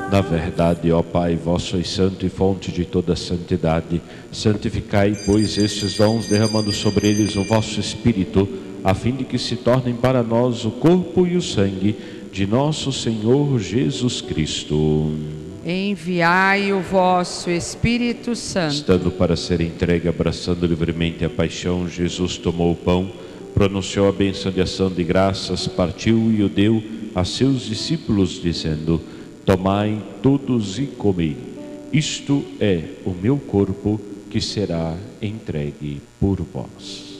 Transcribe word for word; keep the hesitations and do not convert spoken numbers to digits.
Na verdade, ó Pai, vós sois santo e fonte de toda santidade. Santificai, pois, estes dons, derramando sobre eles o vosso Espírito, a fim de que se tornem para nós o corpo e o sangue de nosso Senhor Jesus Cristo. Enviai o vosso Espírito Santo. Estando para ser entregue, abraçando livremente a paixão, Jesus tomou o pão, pronunciou a bênção de ação de graças, partiu e o deu a seus discípulos, dizendo: tomai todos e comei. Isto é o meu corpo que será entregue por vós.